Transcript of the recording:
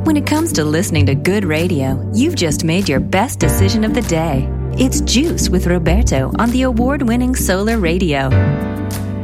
When it comes to listening to good radio, you've just made your best decision of the day. It's Juice with Roberto on the award-winning Solar Radio.